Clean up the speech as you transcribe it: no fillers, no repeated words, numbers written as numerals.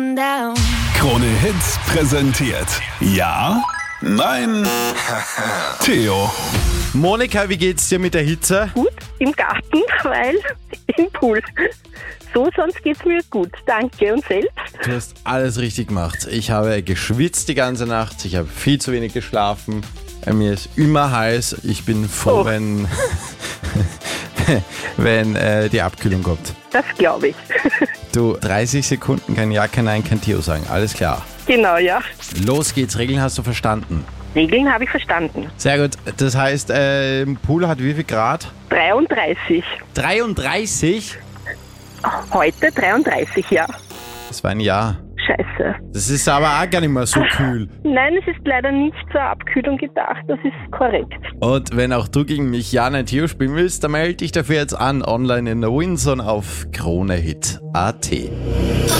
Krone Hits präsentiert. Ja? Nein? Theo. Monika, wie geht's dir mit der Hitze? Gut, im Garten, weil im Pool. So, sonst geht's mir gut. Danke. Und selbst? Du hast alles richtig gemacht. Ich habe geschwitzt die ganze Nacht, ich habe viel zu wenig geschlafen. Mir ist immer heiß. Ich bin froh, wenn die Abkühlung kommt. Das glaube ich. Du, 30 Sekunden kein Ja, kein Nein, kein Theo sagen. Alles klar. Genau, ja. Los geht's. Regeln hast du verstanden? Regeln habe ich verstanden. Sehr gut. Das heißt, im Pool hat wie viel Grad? 33. 33? Heute 33, ja. Das war ein Ja. Scheiße. Das ist aber auch gar nicht mehr so kühl. Nein, es ist leider nicht zur Abkühlung gedacht. Das ist korrekt. Und wenn auch du gegen mich Ja, Nein, Theo spielen willst, dann melde dich dafür jetzt an, online in der Winzone auf kronehit.at.